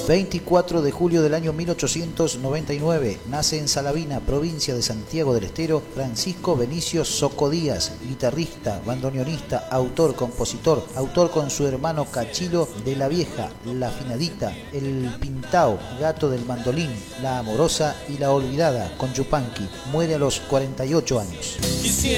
24 de julio del año 1899, nace en Salavina, provincia de Santiago del Estero, Francisco Benicio Soco Díaz, guitarrista, bandoneonista, autor, compositor, autor con su hermano Cachilo de la Vieja, La Afinadita, El Pintao, Gato del Mandolín, La Amorosa y La Olvidada, con Yupanqui. Muere a los 48 años.